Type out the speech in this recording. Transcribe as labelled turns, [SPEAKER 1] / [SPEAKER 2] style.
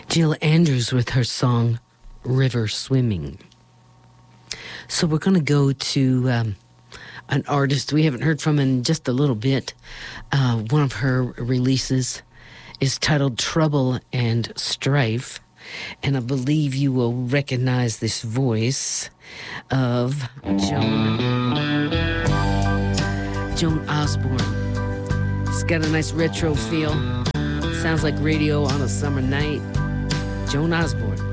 [SPEAKER 1] Jill Andrews with her song River Swimming. So we're going to go to an artist we haven't heard from in just a little bit. One of her releases is titled Trouble and Strife, and I believe you will recognize this voice of Joan Osborne. It's got a nice retro feel. Sounds like radio on a summer night. Joan Osborne.